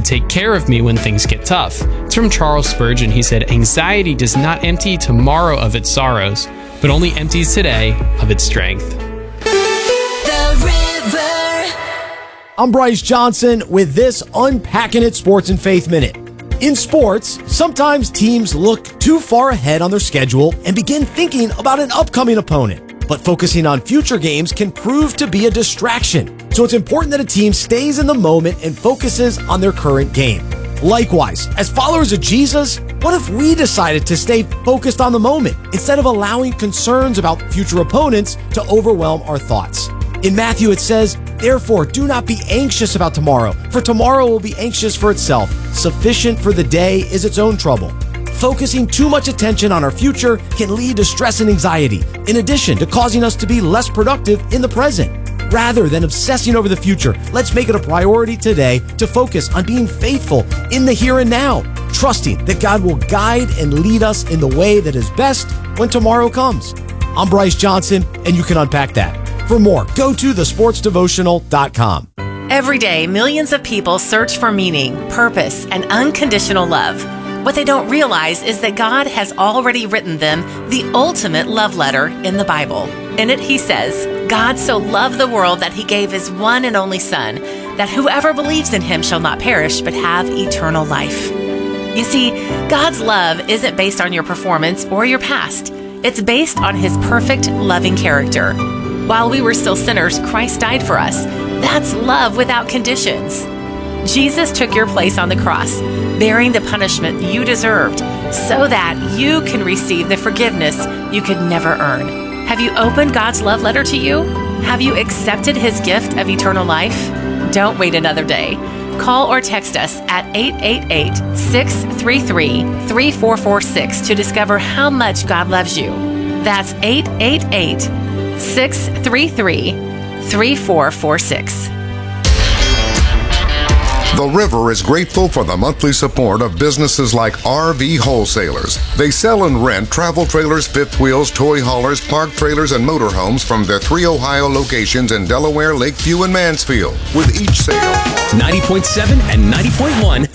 take care of me when things get tough. It's from Charles Spurgeon. He said, "Anxiety does not empty tomorrow of its sorrows, but only empties today of its strength." I'm Bryce Johnson with this Unpacking It Sports and Faith Minute. In sports, sometimes teams look too far ahead on their schedule and begin thinking about an upcoming opponent. But focusing on future games can prove to be a distraction. So it's important that a team stays in the moment and focuses on their current game. Likewise, as followers of Jesus, what if we decided to stay focused on the moment instead of allowing concerns about future opponents to overwhelm our thoughts? In Matthew, it says, "Therefore, do not be anxious about tomorrow, for tomorrow will be anxious for itself. Sufficient for the day is its own trouble." Focusing too much attention on our future can lead to stress and anxiety, in addition to causing us to be less productive in the present. Rather than obsessing over the future, let's make it a priority today to focus on being faithful in the here and now, trusting that God will guide and lead us in the way that is best when tomorrow comes. I'm Bryce Johnson, and you can unpack that. For more, go to thesportsdevotional.com. Every day, millions of people search for meaning, purpose, and unconditional love. What they don't realize is that God has already written them the ultimate love letter in the Bible. In it, he says, "God so loved the world that he gave his one and only Son, that whoever believes in him shall not perish but have eternal life." You see, God's love isn't based on your performance or your past. It's based on his perfect, loving character. While we were still sinners, Christ died for us. That's love without conditions. Jesus took your place on the cross, bearing the punishment you deserved, so that you can receive the forgiveness you could never earn. Have you opened God's love letter to you? Have you accepted his gift of eternal life? Don't wait another day. Call or text us at 888-633-3446 to discover how much God loves you. That's 888-633-3446. The River is grateful for the monthly support of businesses like RV Wholesalers. They sell and rent travel trailers, fifth wheels, toy haulers, park trailers, and motorhomes from their 3 Ohio locations in Delaware, Lakeview, and Mansfield. With each sale, 90.7 and 90.1